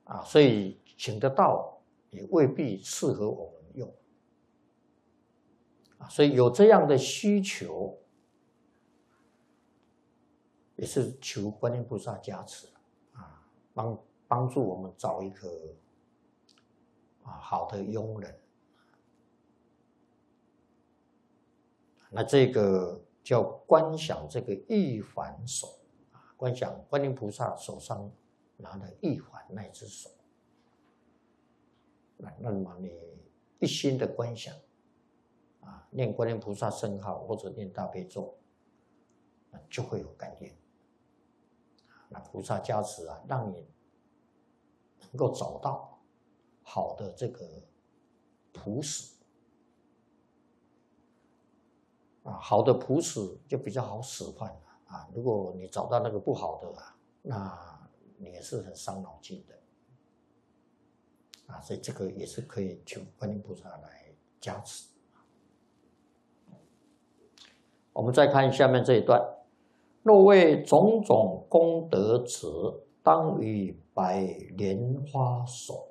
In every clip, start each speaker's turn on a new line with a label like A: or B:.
A: 所以请得到也未必适合我们用所以有这样的需求，也是求观音菩萨加持帮助我们找一个好的佣人。那这个叫观想这个一环手观想观音菩萨手上拿的一环那只手，那么你一心的观想念观音菩萨圣号或者念大悲咒，就会有感应。那菩萨加持让你能够找到好的这个普使好的普使就比较好使唤如果你找到那个不好的那你也是很伤脑筋的所以这个也是可以求观音菩萨来加持。我们再看下面这一段，若为种种功德者，当与百莲花手。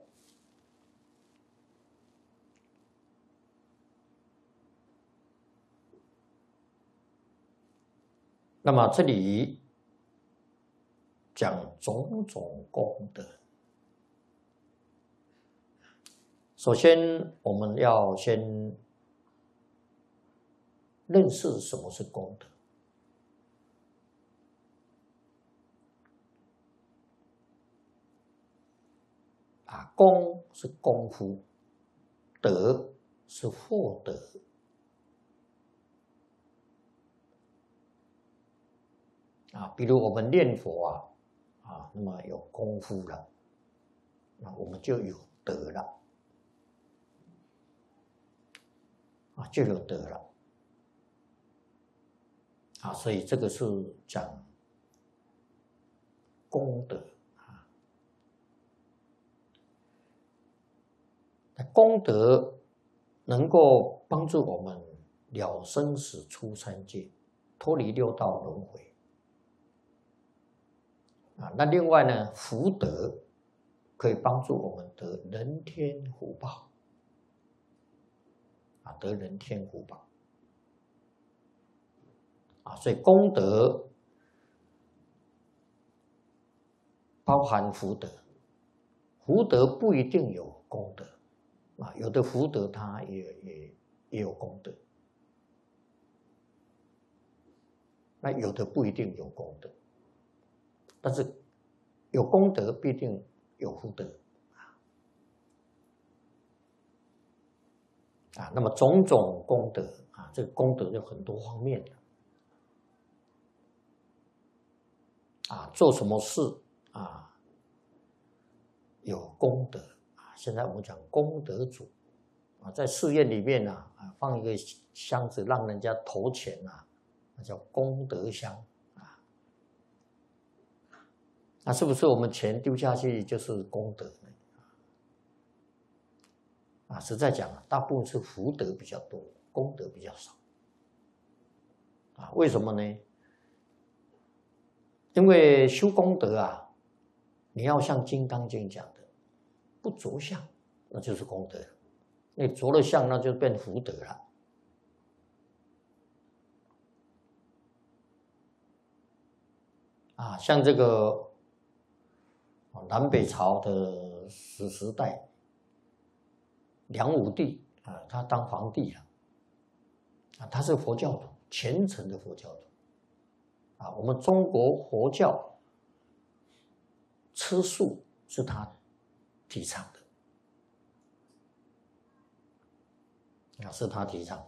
A: 那么这里讲种种功德，首先我们要先认识什么是功德。功是功夫，德是获得。比如我们念佛那么有功夫了，那我们就有德了，就有德了，所以这个是讲功德功德能够帮助我们了生死出三界，脱离六道轮回。那另外呢，福德可以帮助我们得人天福报得人天福报所以功德包含福德，福德不一定有功德有的福德它也有功德，那有的不一定有功德，但是有功德必定有福德那么种种功德这个功德有很多方面做什么事有功德现在我们讲功德主在寺院里面放一个箱子让人家投钱那叫功德箱那是不是我们钱丢下去就是功德呢？实在讲大部分是福德比较多，功德比较少为什么呢？因为修功德你要像《金刚经》讲的，不着相，那就是功德；你着了相，那就变福德了。像这个南北朝的时代，梁武帝他当皇帝他是佛教徒，虔诚的佛教徒我们中国佛教吃素是他提倡的是他提倡的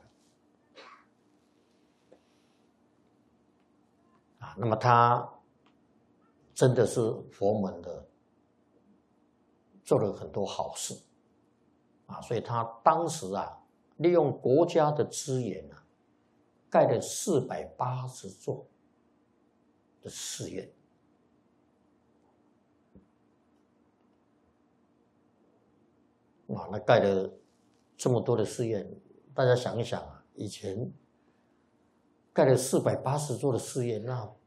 A: 那么他真的是佛门的，做了很多好事所以他当时利用国家的资源盖了480座的寺院那盖了这么多的寺院，大家想一想以前盖了480座的寺院，那